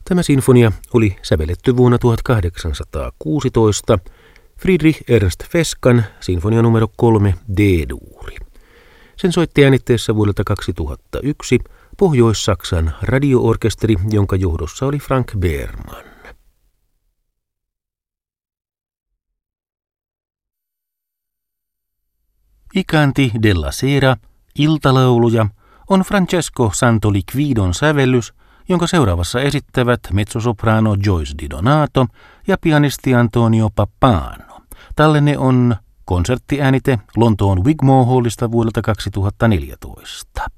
Tämä sinfonia oli sävelletty vuonna 1816 Friedrich Ernst Feskan sinfonia numero 3 D-duuri. Sen soitti äänitteessä vuodelta 2001 Pohjois-Saksan radioorkesteri, jonka johdossa oli Frank Behrmann. I canti della sera, iltalauluja, on Francesco Santoliquidon sävellys, jonka seuraavassa esittävät mezzosoprano Joyce Di Donato ja pianisti Antonio Pappano. Tallenne on konserttiäänite Lontoon Wigmore Hallista vuodelta 2014.